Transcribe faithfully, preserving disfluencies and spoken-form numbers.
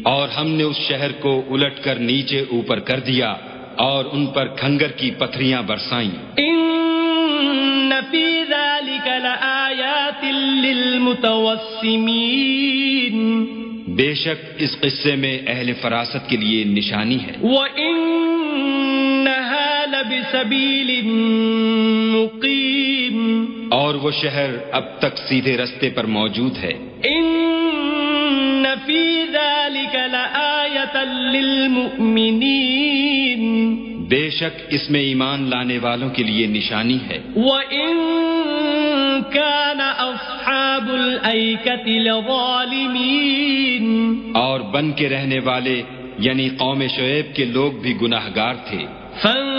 और हमने उस शहर को उलटकर नीचे ऊपर कर दिया और उन पर खंगर की पथरियां बरसाईं। इन्न फी ज़ालिका लआयातिन लिलमुतवस्सिमीन, बेशक इस किस्से में अहले फरासत के लिए निशानी है। व इन्नहा लबिसबीलिन मुकीम, और वो शहर अब तक सीधे रास्ते पर मौजूद है। इन्न फी ज़ालिका लआयतन लिलमुमिनीन, बेशक इसमें ईमान लाने वालों के लिए निशानी है। व इन कान अस्हाबुल ऐकति लज़ालिमीन, और बन के रहने वाले यानी कौम शुएब के लोग भी गुनाहगार थे।